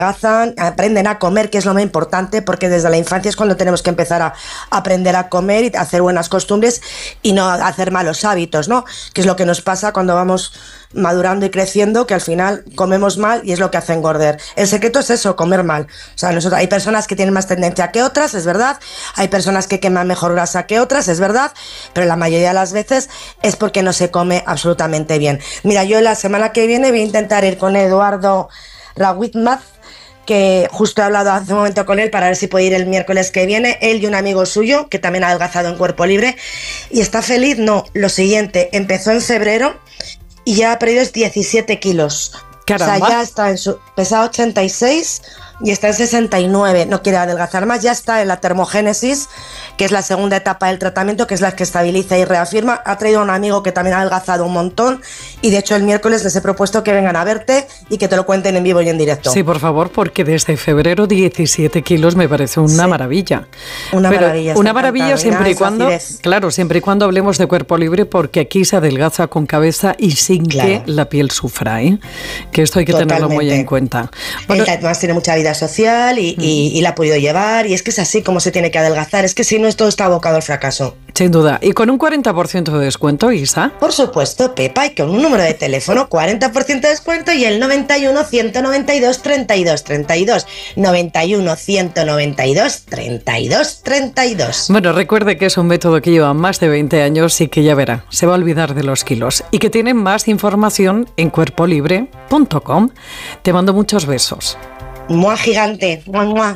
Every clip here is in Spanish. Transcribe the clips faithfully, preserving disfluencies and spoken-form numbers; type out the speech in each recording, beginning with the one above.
adelgazan, aprenden a comer, que es lo más importante, porque desde la infancia es cuando tenemos que empezar a aprender a comer y hacer buenas costumbres y no hacer malos hábitos, ¿no? Que es lo que nos pasa cuando vamos madurando y creciendo, que al final comemos mal y es lo que hace engordar. El secreto es eso, comer mal. O sea, nosotros, hay personas que tienen más tendencia que otras, es verdad, hay personas que queman mejor grasa que otras, es verdad, pero la mayoría de las veces es porque no se come absolutamente bien. Mira, yo la semana que viene voy a intentar ir con Eduardo Rawitmaz, que justo he hablado hace un momento con él para ver si puede ir el miércoles que viene, él y un amigo suyo que también ha adelgazado en Cuerpo Libre y está feliz. No, lo siguiente, empezó en febrero y ya ha perdido diecisiete kilos. Caramba. O sea, ya está en su... pesa ochenta y seis y está en sesenta y nueve, no quiere adelgazar más, ya está en la termogénesis, que es la segunda etapa del tratamiento, que es la que estabiliza y reafirma. Ha traído a un amigo que también ha adelgazado un montón y de hecho el miércoles les he propuesto que vengan a verte y que te lo cuenten en vivo y en directo. Sí, por favor, porque desde febrero diecisiete kilos me parece una sí. maravilla. Una Pero maravilla. Una maravilla siempre y cuando, claro, siempre y cuando hablemos de Cuerpo Libre, porque aquí se adelgaza con cabeza y sin claro. que la piel sufra, ¿eh? Que esto hay que Totalmente. tenerlo muy en cuenta. Bueno, él además tiene mucha vida social y, mm. y, y la ha podido llevar y es que es así como se tiene que adelgazar, es que si no esto está abocado al fracaso. Sin duda. ¿Y con un cuarenta por ciento de descuento, Isa? Por supuesto, Pepa, y con un número de teléfono, cuarenta por ciento de descuento y el noventa y uno, ciento noventa y dos, treinta y dos, treinta y dos. noventa y uno, ciento noventa y dos, treinta y dos, treinta y dos. Bueno, recuerde que es un método que lleva más de veinte años y que ya verá, se va a olvidar de los kilos y que tiene más información en cuerpo libre punto com. Te mando muchos besos. ¡Mua gigante! ¡Mua, mua!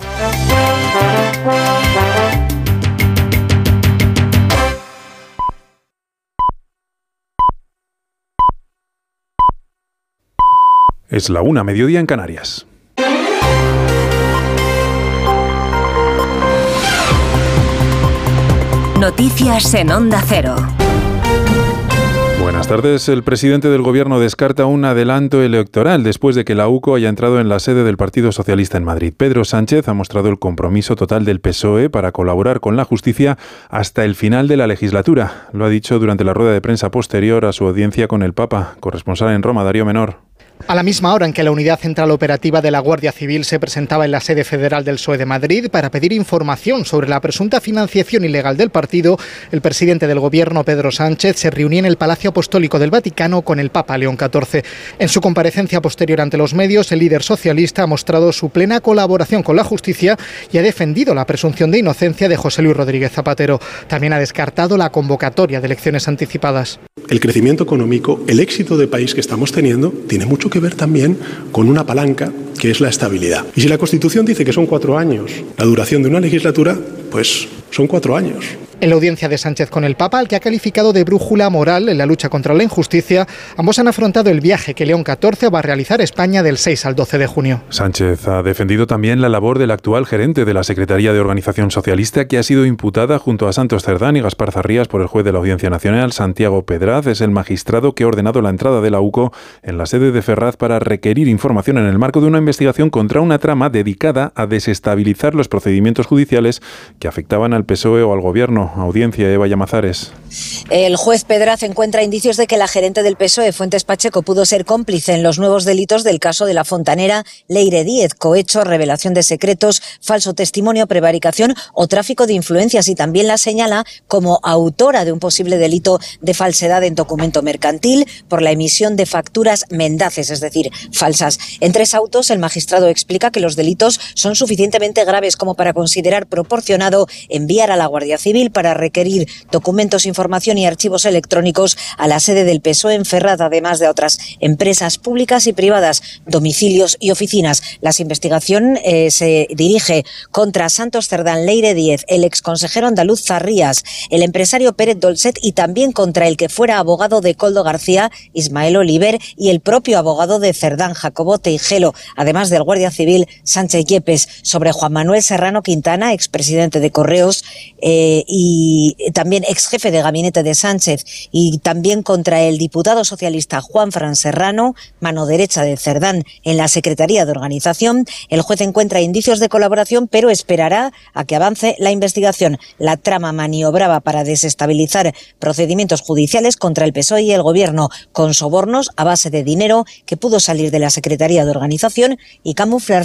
Es la una, mediodía en Canarias. Noticias en Onda Cero. Buenas tardes. El presidente del Gobierno descarta un adelanto electoral después de que la U C O haya entrado en la sede del Partido Socialista en Madrid. Pedro Sánchez ha mostrado el compromiso total del P S O E para colaborar con la justicia hasta el final de la legislatura. Lo ha dicho durante la rueda de prensa posterior a su audiencia con el Papa. Corresponsal en Roma, Darío Menor. A la misma hora en que la Unidad Central Operativa de la Guardia Civil se presentaba en la sede federal del P S O E de Madrid para pedir información sobre la presunta financiación ilegal del partido, el presidente del Gobierno, Pedro Sánchez, se reunía en el Palacio Apostólico del Vaticano con el Papa León catorce. En su comparecencia posterior ante los medios, el líder socialista ha mostrado su plena colaboración con la justicia y ha defendido la presunción de inocencia de José Luis Rodríguez Zapatero. También ha descartado la convocatoria de elecciones anticipadas. El crecimiento económico, el éxito de país que estamos teniendo, tiene mucho que ver también con una palanca que es la estabilidad. Y si la Constitución dice que son cuatro años la duración de una legislatura, pues son cuatro años. En la audiencia de Sánchez con el Papa, al que ha calificado de brújula moral en la lucha contra la injusticia, ambos han afrontado el viaje que León catorce va a realizar a España del seis al doce de junio. Sánchez ha defendido también la labor del actual gerente de la Secretaría de Organización Socialista, que ha sido imputada junto a Santos Cerdán y Gaspar Zarrías por el juez de la Audiencia Nacional. Santiago Pedraz es el magistrado que ha ordenado la entrada de la U C O en la sede de Ferraz para requerir información en el marco de una investigación contra una trama dedicada a desestabilizar los procedimientos judiciales que afectaban al P S O E o al Gobierno. Audiencia, Eva Llamazares. El juez Pedraz encuentra indicios de que la gerente del P S O E, Fuentes Pacheco, pudo ser cómplice en los nuevos delitos del caso de la fontanera Leire Díez, cohecho, revelación de secretos, falso testimonio, prevaricación o tráfico de influencias, y también la señala como autora de un posible delito de falsedad en documento mercantil por la emisión de facturas mendaces, es decir, falsas. En tres autos, el magistrado explica que los delitos son suficientemente graves como para considerar proporcionado enviar a la Guardia Civil para requerir documentos, información y archivos electrónicos a la sede del P S O E en Ferraz, además de otras empresas públicas y privadas, domicilios y oficinas. La investigación eh, se dirige contra Santos Cerdán, Leire Díez, el exconsejero andaluz Zarrías, el empresario Pérez Dolcet y también contra el que fuera abogado de Koldo García, Ismael Oliver, y el propio abogado de Cerdán, Jacobo Teijelo, además del guardia civil Sánchez Yepes. Sobre Juan Manuel Serrano Quintana, expresidente de Correos, eh, y y también ex jefe de gabinete de Sánchez, y también contra el diputado socialista Juanfran Serrano, mano derecha de Cerdán en la Secretaría de Organización. El juez encuentra indicios de colaboración, pero esperará a que avance la investigación. La trama maniobraba para desestabilizar procedimientos judiciales contra el P S O E y el Gobierno, con sobornos a base de dinero que pudo salir de la Secretaría de Organización y camuflarse